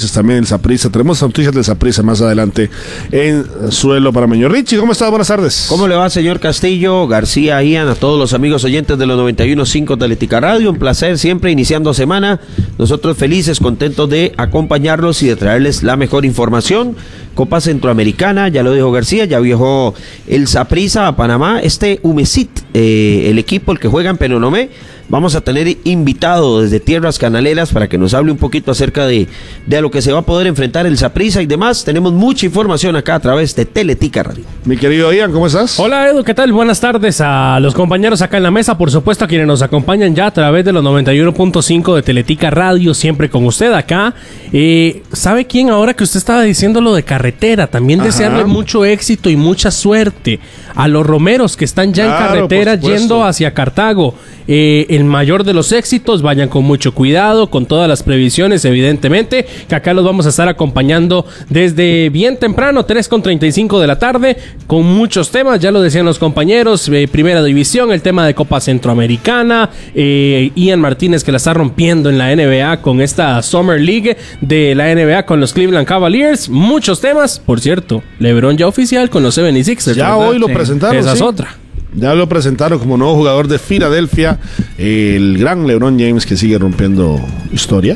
entonces también el Saprissa. Tenemos noticias del Saprissa más adelante en Suelo Parameño. Richie, ¿cómo estás? Buenas tardes. ¿Cómo le va, señor Castillo, García, Ian, a todos los amigos oyentes de los 91.5 Teletica Radio? Un placer siempre iniciando semana. Nosotros felices, contentos de acompañarlos y de traerles la mejor información. Copa Centroamericana, ya lo dijo García, ya viajó el Saprissa a Panamá. Humesit, el equipo, el que juega en Penonomé. Vamos a tener invitado desde tierras canaleras para que nos hable un poquito acerca de a lo que se va a poder enfrentar el Saprissa y demás. Tenemos mucha información acá a través de Teletica Radio. Mi querido Ian, ¿cómo estás? Hola Edu, ¿qué tal? Buenas tardes a los compañeros acá en la mesa, por supuesto a quienes nos acompañan ya a través de los 91.5 de Teletica Radio, siempre con usted acá. ¿Sabe quién ahora que usted estaba diciendo lo de carretera? También desearle mucho éxito y mucha suerte a los romeros que están ya en carretera yendo hacia Cartago. El mayor de los éxitos, vayan con mucho cuidado, con todas las previsiones, evidentemente, que acá los vamos a estar acompañando desde bien temprano, 3:35 de la tarde, con muchos temas, ya lo decían los compañeros, Primera División, el tema de Copa Centroamericana, Ian Martínez que la está rompiendo en la NBA con esta Summer League de la NBA con los Cleveland Cavaliers, muchos temas, por cierto, LeBron ya oficial con los 76ers. Ya ¿verdad? hoy lo presentaron, esa es otra. Ya lo presentaron como nuevo jugador de Filadelfia, el gran LeBron James, que sigue rompiendo historia.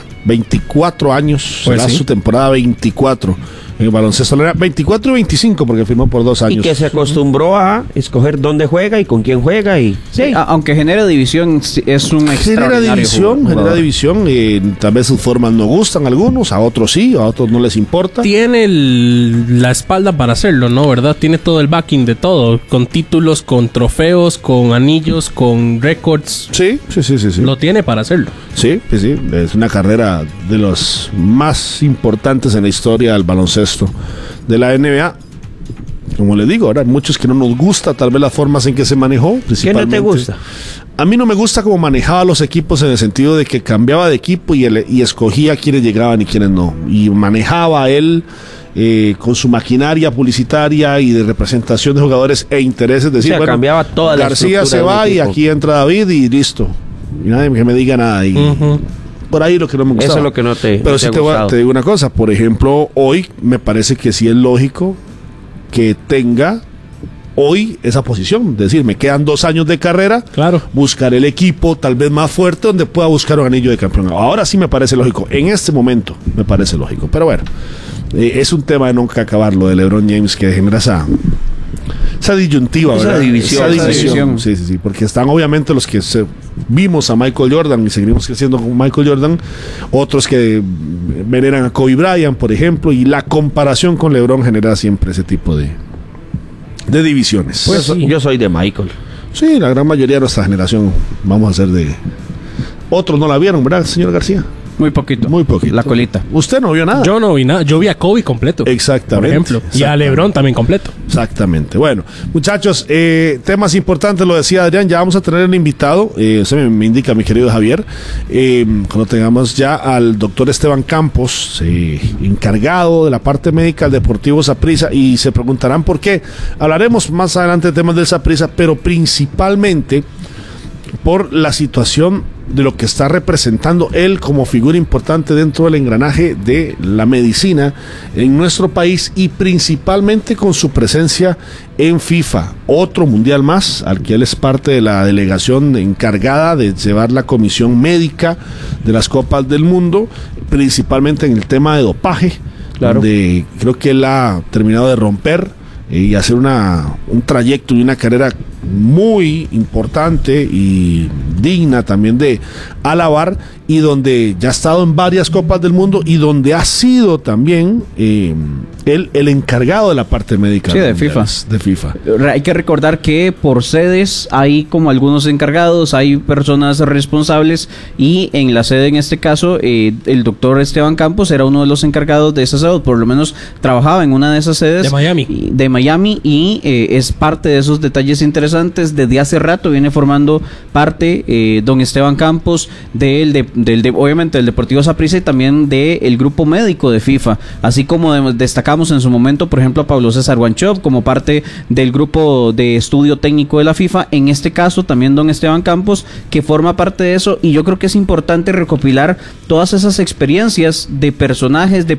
24 años, será su temporada 24 en el baloncesto. 24 y 25 porque firmó por 2 años. Y que se acostumbró a escoger dónde juega y con quién juega. Sí. Aunque genera división, es un extraordinario jugador. Genera división. Tal vez sus formas no gustan a algunos, a otros sí, a otros no les importa. Tiene la espalda para hacerlo, ¿no? ¿Verdad? Tiene todo el backing de todo, con títulos, con trofeos, con anillos, con récords. Sí. Lo tiene para hacerlo. Sí. Es una carrera de los más importantes en la historia del baloncesto de la NBA. Como les digo, ahora hay muchos que no nos gusta tal vez las formas en que se manejó. ¿Qué no te gusta? A mí no me gusta cómo manejaba los equipos en el sentido de que cambiaba de equipo y escogía quiénes llegaban y quiénes no. Y manejaba él con su maquinaria publicitaria y de representación de jugadores e intereses. Decir, bueno, cambiaba toda la García se va y aquí entra David y listo. Y nadie que me diga nada. Y por ahí lo que no me gustaba. Eso es lo que no te Pero sí te digo una cosa, por ejemplo, hoy me parece que sí es lógico que tenga hoy esa posición, es decir, me quedan 2 años de carrera, claro, buscar el equipo tal vez más fuerte donde pueda buscar un anillo de campeón. Ahora sí me parece lógico, en este momento me parece lógico, pero bueno, es un tema de nunca acabar lo de LeBron James que genera esa disyuntiva, esa ¿verdad? división. Sí, porque están obviamente los que vimos a Michael Jordan y seguimos creciendo con Michael Jordan, otros que veneran a Kobe Bryant, por ejemplo, y la comparación con LeBron genera siempre ese tipo de divisiones. Pues yo soy de Michael. Sí, la gran mayoría de nuestra generación vamos a ser de... Otros no la vieron, ¿verdad, señor García? Muy poquito. La colita. ¿Usted no vio nada? Yo no vi nada. Yo vi a Kobe completo. Exactamente. Por ejemplo. Y a LeBron también completo. Exactamente. Bueno, muchachos, temas importantes, lo decía Adrián, ya vamos a tener un invitado, usted me indica, mi querido Javier, cuando tengamos ya al doctor Esteban Campos, encargado de la parte médica del Deportivo Saprissa, y se preguntarán por qué. Hablaremos más adelante de temas del Saprissa, pero principalmente por la situación de lo que está representando él como figura importante dentro del engranaje de la medicina en nuestro país y principalmente con su presencia en FIFA, otro mundial más al que él es parte de la delegación encargada de llevar la comisión médica de las Copas del Mundo, principalmente en el tema de dopaje, claro, donde creo que él ha terminado de romper y hacer un trayecto y una carrera muy importante y digna también de alabar, y donde ya ha estado en varias Copas del Mundo y donde ha sido también el encargado de la parte médica de FIFA. Hay que recordar que por sedes hay como algunos encargados, hay personas responsables, y en la sede en este caso el doctor Esteban Campos era uno de los encargados de esa sede, por lo menos trabajaba en una de esas sedes de Miami y es parte de esos detalles interesantes. Desde hace rato viene formando parte don Esteban Campos obviamente del Deportivo Saprissa y también del grupo médico de FIFA, así como destacamos en su momento, por ejemplo, a Pablo César Wanchope como parte del grupo de estudio técnico de la FIFA. En este caso también don Esteban Campos, que forma parte de eso, y yo creo que es importante recopilar todas esas experiencias de personajes, de